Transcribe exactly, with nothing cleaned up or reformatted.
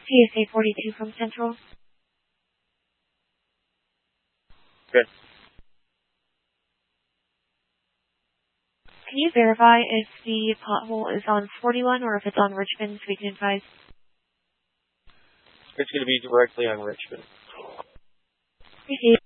T S A forty-two from Central. Good. Can you verify if the pothole is on forty-one or if it's on Richmond so we can advise? It's going to be directly on Richmond. Appreciate it.